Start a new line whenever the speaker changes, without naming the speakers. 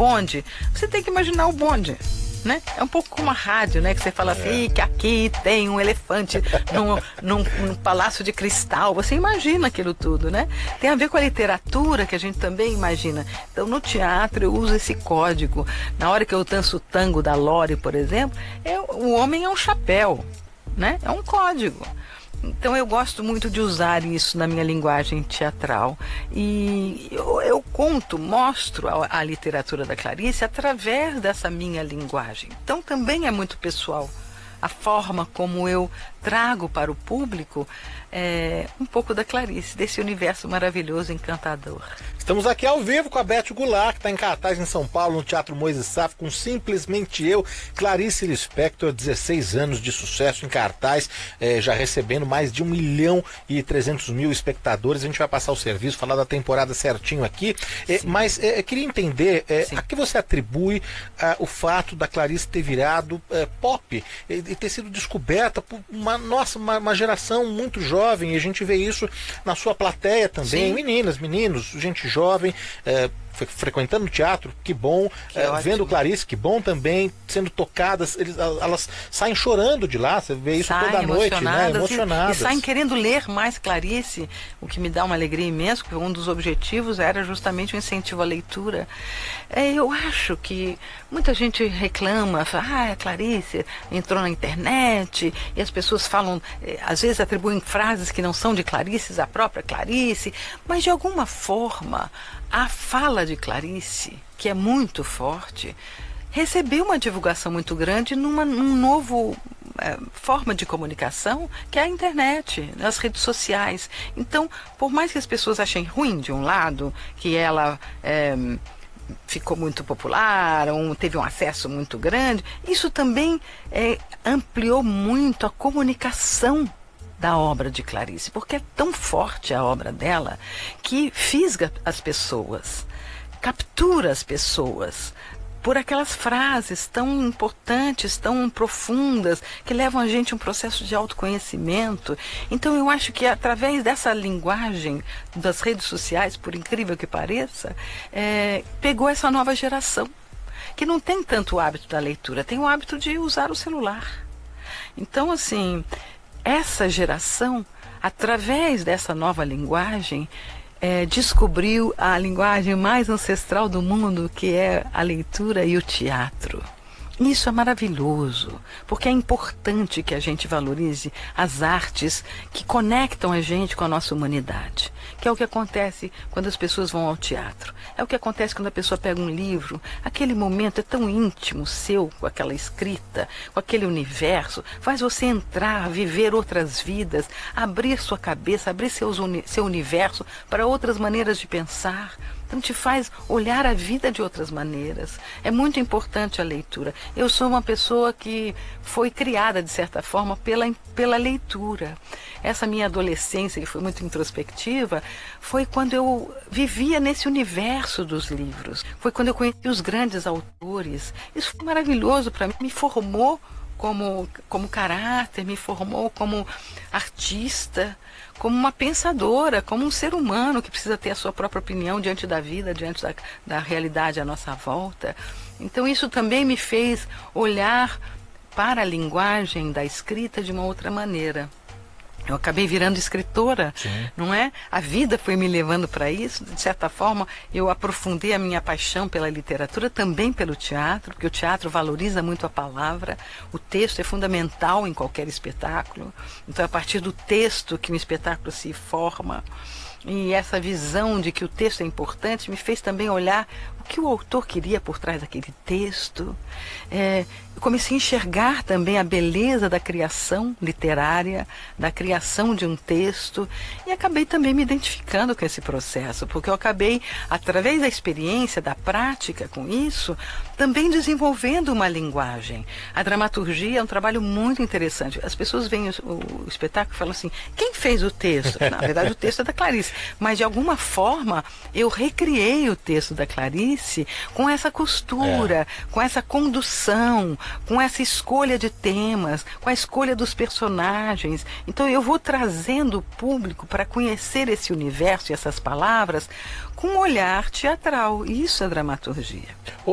bonde, você tem que imaginar o bonde. Né? É um pouco como a rádio, né? Que você fala assim, que aqui tem um elefante num palácio de cristal. Você imagina aquilo tudo, né? Tem a ver com a literatura, que a gente também imagina. Então, no teatro, eu uso esse código. Na hora que eu danço o tango da Lore, por exemplo, o homem é um chapéu, né? É um código. Então eu gosto muito de usar isso na minha linguagem teatral. E eu mostro a literatura da Clarice através dessa minha linguagem. Então também é muito pessoal. A forma como eu trago para o público um pouco da Clarice, desse universo maravilhoso, encantador.
Estamos aqui ao vivo com a Beth Goulart, que está em cartaz em São Paulo, no Teatro Moisés Saf, com Simplesmente Eu. Clarice Lispector, 16 anos de sucesso em cartaz, já recebendo mais de 1.300.000 espectadores. A gente vai passar o serviço, falar da temporada certinho aqui. Mas queria entender a que você atribui o fato da Clarice ter virado pop e ter sido descoberta por uma geração muito jovem. E a gente vê isso na sua plateia também. Sim. Meninas, meninos, gente jovem, frequentando o teatro, que bom, vendo Clarice, que bom também, sendo tocadas, elas saem chorando de lá, você vê isso toda noite, né? Emocionadas.
E saem querendo ler mais Clarice, o que me dá uma alegria imensa, porque um dos objetivos era justamente o incentivo à leitura. Eu acho que muita gente reclama, fala, a Clarice entrou na internet, e as pessoas falam, às vezes atribuem frases que não são de Clarice, a própria Clarice, mas de alguma forma a fala de Clarice, que é muito forte, recebeu uma divulgação muito grande num novo forma de comunicação, que é a internet, as redes sociais. Então, por mais que as pessoas achem ruim de um lado, que ela ficou muito popular, teve um acesso muito grande, isso também ampliou muito a comunicação da obra de Clarice, porque é tão forte a obra dela que fisga as pessoas, captura as pessoas por aquelas frases tão importantes, tão profundas, que levam a gente a um processo de autoconhecimento. Então eu acho que através dessa linguagem das redes sociais, por incrível que pareça, pegou essa nova geração, que não tem tanto o hábito da leitura, tem o hábito de usar o celular. Então, assim, essa geração, através dessa nova linguagem, descobriu a linguagem mais ancestral do mundo, que é a leitura e o teatro. Isso é maravilhoso, porque é importante que a gente valorize as artes que conectam a gente com a nossa humanidade, que é o que acontece quando as pessoas vão ao teatro, é o que acontece quando a pessoa pega um livro. Aquele momento é tão íntimo seu, com aquela escrita, com aquele universo, faz você entrar, viver outras vidas, abrir sua cabeça, abrir seu universo para outras maneiras de pensar. Então te faz olhar a vida de outras maneiras. É muito importante a leitura. Eu sou uma pessoa que foi criada, de certa forma, pela leitura. Essa minha adolescência, que foi muito introspectiva, foi quando eu vivia nesse universo dos livros. Foi quando eu conheci os grandes autores. Isso foi maravilhoso para mim, me formou como caráter, me formou como artista, como uma pensadora, como um ser humano que precisa ter a sua própria opinião diante da vida, diante da realidade à nossa volta. Então isso também me fez olhar para a linguagem da escrita de uma outra maneira. Eu acabei virando escritora, sim, não é? A vida foi me levando para isso. De certa forma, eu aprofundei a minha paixão pela literatura, também pelo teatro, porque o teatro valoriza muito a palavra. O texto é fundamental em qualquer espetáculo. Então, é a partir do texto que um espetáculo se forma. E essa visão de que o texto é importante me fez também olhar o que o autor queria por trás daquele texto. Eu comecei a enxergar também a beleza da criação literária, da criação de um texto, e acabei também me identificando com esse processo, porque eu acabei, através da experiência, da prática com isso, também desenvolvendo uma linguagem. A dramaturgia é um trabalho muito interessante. As pessoas veem o espetáculo e falam assim, quem fez o texto? Na verdade, o texto é da Clarice, mas de alguma forma eu recriei o texto da Clarice com essa costura, com essa condução, com essa escolha de temas, com a escolha dos personagens. Então eu vou trazendo o público para conhecer esse universo e essas palavras com um olhar teatral. Isso é dramaturgia.